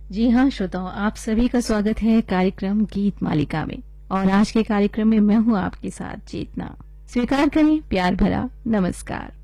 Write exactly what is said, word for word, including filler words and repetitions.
जी हाँ श्रोताओं, आप सभी का स्वागत है कार्यक्रम गीत मालिका में। और आज के कार्यक्रम में मैं हूँ आपके साथ चेतना। स्वीकार करें प्यार भरा नमस्कार।